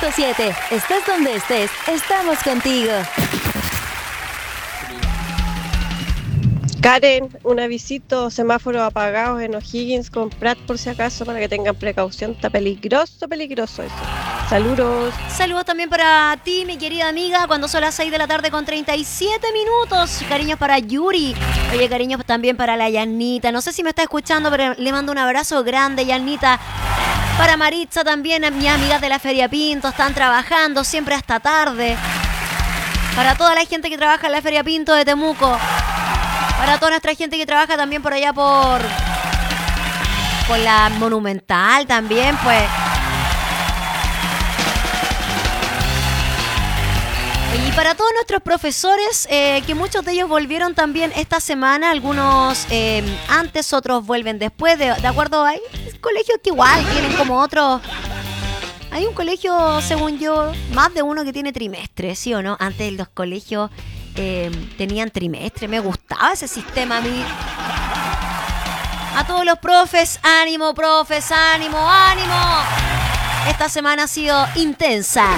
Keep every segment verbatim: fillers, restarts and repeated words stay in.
punto siete. Estés donde estés, estamos contigo. Karen, un avisito, semáforos apagados en O'Higgins con Prat por si acaso, para que tengan precaución. Está peligroso, peligroso eso. Saludos. Saludos también para ti, mi querida amiga, cuando son las seis de la tarde con treinta y siete minutos. Cariños para Yuri. Oye, cariños también para la Yanita. No sé si me está escuchando, pero le mando un abrazo grande, Yanita. Para Maritza también, a mis amigas de la Feria Pinto, están trabajando siempre hasta tarde. Para toda la gente que trabaja en la Feria Pinto de Temuco. Para toda nuestra gente que trabaja también por allá por, por la Monumental también, pues. Y para todos nuestros profesores, eh, que muchos de ellos volvieron también esta semana, algunos eh, antes, otros vuelven después, de, de acuerdo, hay colegios que igual tienen como otros. Hay un colegio, según yo, más de uno que tiene trimestre, ¿sí o no? Antes los colegios eh, tenían trimestre, me gustaba ese sistema a mí. A todos los profes, ánimo, profes, ánimo, ánimo. Esta semana ha sido intensa.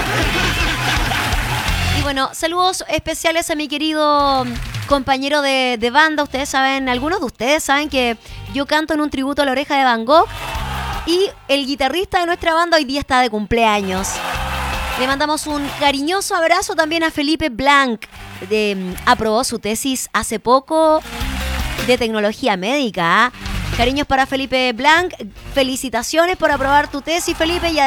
Y bueno, saludos especiales a mi querido compañero de, de banda. Ustedes saben, algunos de ustedes saben que yo canto en un tributo a La Oreja de Van Gogh. Y el guitarrista de nuestra banda hoy día está de cumpleaños. Le mandamos un cariñoso abrazo también a Felipe Blanc. De, aprobó su tesis hace poco de tecnología médica. Cariños para Felipe Blanc. Felicitaciones por aprobar tu tesis, Felipe. Y